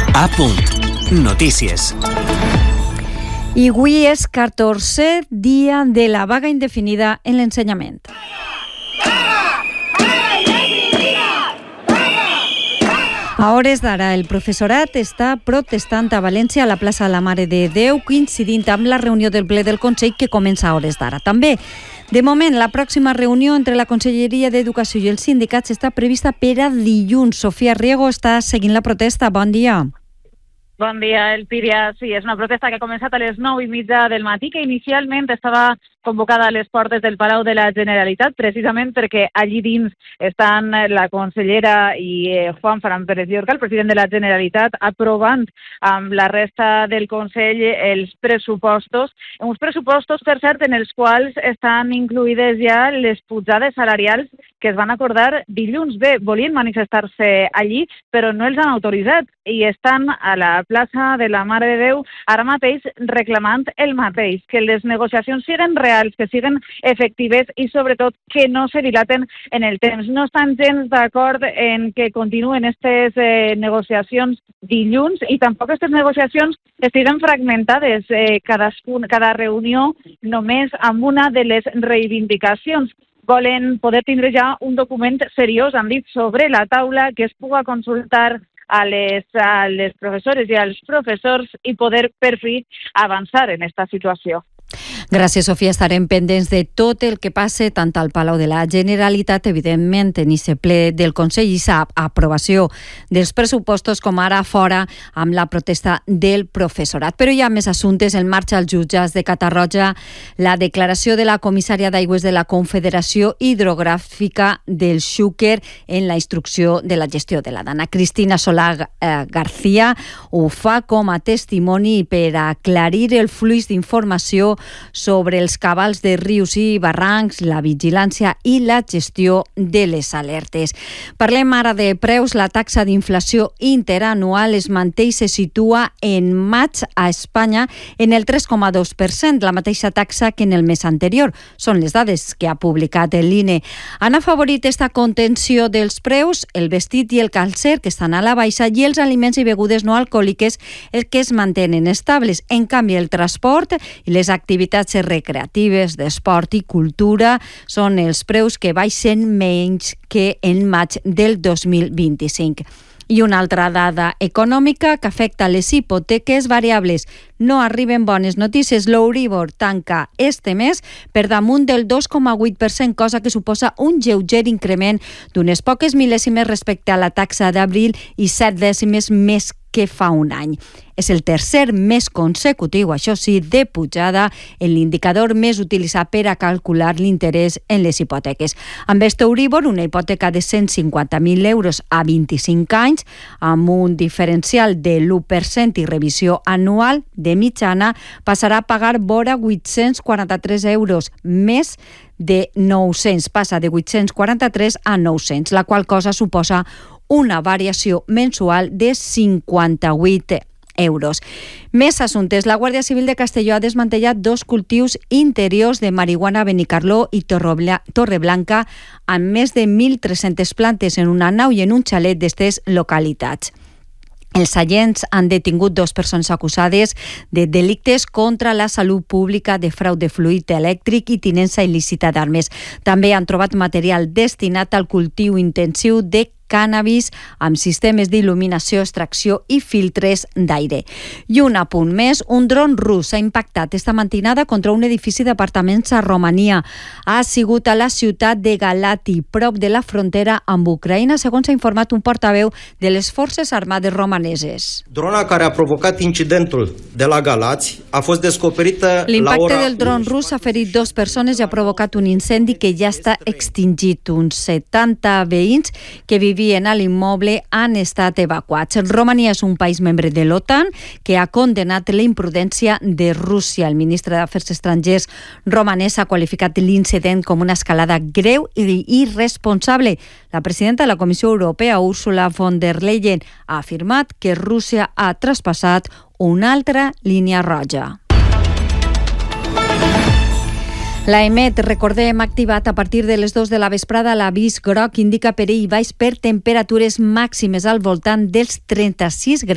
A. Notícies. I avui és 14è dia de la vaga indefinida en l'ensenyament. A hores d'ara, el professorat està protestant a València a la plaça de la Mare de Déu, coincidint amb la reunió del ple del Consell que comença a hores d'ara. També, de moment, la pròxima reunió entre la Conselleria d'Educació i els sindicats està prevista per a dilluns. Sofia Riego està seguint la protesta. Bon dia. Bon dia, Elpíria. Sí, és una protesta que ha començat a les 9:30 del matí, que inicialment estava convocada a les portes del Palau de la Generalitat, precisament perquè allí dins estan la consellera i Juan Ferran Pérez Llorca, el president de la Generalitat, aprovant amb la resta del Consell els pressupostos, uns pressupostos, per cert, en els quals estan incluïdes ja les pujades salarials que es van acordar dilluns. Bé, volien manifestar-se allí, però no els han autoritzat i estan a la plaça de la Mare de Déu ara mateix reclamant el mateix, que les negociacions siguin reals, que siguin efectives i sobretot que no se dilaten en el temps. No estan gens d'acord en que continuen aquestes negociacions dilluns i tampoc aquestes negociacions estiguen fragmentades, cada reunió només amb una de les reivindicacions. Volen poder tindre ja un document seriós, han dit, sobre la taula que es pugui consultar a les professores i als professors i poder per fi avançar en aquesta situació. Gràcies, Sofia. Estarem pendents de tot el que passe tant al Palau de la Generalitat, evidentment, en aquest ple del Consell i l'aprovació dels pressupostos, com ara fora amb la protesta del professorat. Però hi ha més assumptes en marxa als jutjats de Catarroja. La declaració de la comissària d'Aigües de la Confederació Hidrogràfica del Xúquer en la instrucció de la gestió de la Dana. Cristina Solà García ho fa com a testimoni per aclarir el flux d'informació sobre els cabals de rius i barrancs, la vigilància i la gestió de les alertes. Parlem ara de preus. La taxa d'inflació interanual es manté i se situa en maig a Espanya en el 3,2%, la mateixa taxa que en el mes anterior. Són les dades que ha publicat l'INE. Han afavorit esta contenció dels preus el vestit i el calcer, que estan a la baixa, i els aliments i begudes no alcohòliques, els que es mantenen estables. En canvi, el transport i les activitats recreatives, d'esport i cultura són els preus que baixen menys que en maig del 2025. I una altra dada econòmica que afecta les hipoteques variables. No arriben bones notícies. L'Euribor tanca este mes per damunt del 2,8%, cosa que suposa un lleuger increment d'unes poques mil·lèsimes respecte a la taxa d'abril i 7 dècimes més que fa un any. És el tercer mes consecutiu, això sí, de pujada en l'indicador més utilitzat per a calcular l'interès en les hipoteques. Amb este Euribor, una hipoteca de 150.000 euros a 25 anys, amb un diferencial de l'1% i revisió anual de mitjana, passarà a pagar vora 843 euros, més de 900. Passa de 843 a 900, la qual cosa suposa una variació mensual de 58 euros. Més assumptes. La Guàrdia Civil de Castelló ha desmantellat 2 cultius interiors de marihuana a Benicarló i Torreblanca amb més de 1.300 plantes en una nau i en un xalet d'estes localitats. Els agents han detingut 2 persones acusades de delictes contra la salut pública, de frau de fluid elèctric i tinença il·lícita d'armes. També han trobat material destinat al cultiu intensiu de cànnabis amb sistemes d'il·luminació, extracció i filtres d'aire. I un apunt més, un dron rus ha impactat esta matinada contra un edifici d'apartaments a Romania. Ha sigut a la ciutat de Galati, prop de la frontera amb Ucraïna, segons ha informat un portaveu de les Forces Armades romaneses. Drona care a provocat incidentul de la Galați a fost descoperită la ora... L'impacte del dron rus ha ferit 2 persones i ha provocat un incendi que ja està extingit. Uns 70 veïns que vivien a l'immoble han estat evacuats. Romania és un país membre de l'OTAN que ha condenat la imprudència de Rússia. El ministre d'Afers Estrangers romanès ha qualificat l'incident com una escalada greu i irresponsable. La presidenta de la Comissió Europea, Ursula von der Leyen, ha afirmat que Rússia ha traspassat una altra línia roja. L'EMET, recordem, ha activat a partir de les 2 de la vesprada l'avís groc, indica perill baix per temperatures màximes al voltant dels 36 graus